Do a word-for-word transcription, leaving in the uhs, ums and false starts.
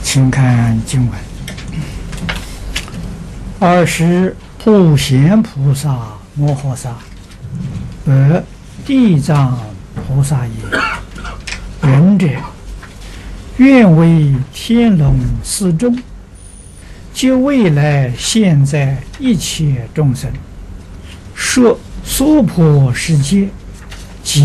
请看经文。二是普贤菩萨摩诃萨，得地藏菩萨也。仁者，愿为天龙四众，就未来现在一切众生，设娑婆世界，